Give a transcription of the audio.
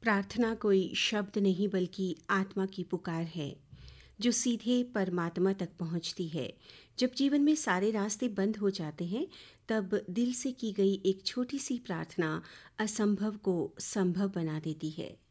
प्रार्थना कोई शब्द नहीं बल्कि आत्मा की पुकार है जो सीधे परमात्मा तक पहुंचती है। जब जीवन में सारे रास्ते बंद हो जाते हैं तब दिल से की गई एक छोटी सी प्रार्थना असंभव को संभव बना देती है।